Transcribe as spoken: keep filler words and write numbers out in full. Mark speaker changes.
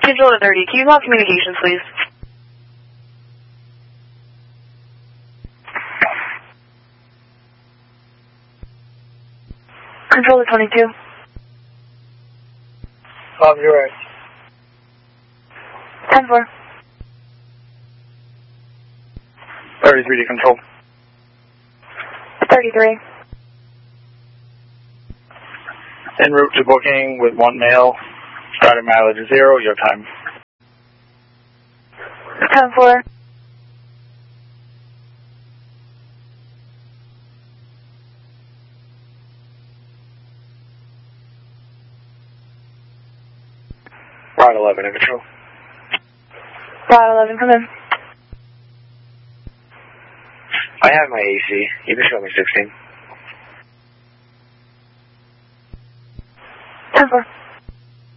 Speaker 1: Control to thirty, can you log communications, please? Control to twenty-two.
Speaker 2: Um, you're right.
Speaker 1: ten four.
Speaker 2: thirty-three to control.
Speaker 1: thirty-three.
Speaker 2: En route to booking with one mail. Starting mileage is zero, your time.
Speaker 1: ten four.
Speaker 2: Ride eleven in control.
Speaker 1: Ride eleven, come in.
Speaker 2: I have my A C. You can show me sixteen.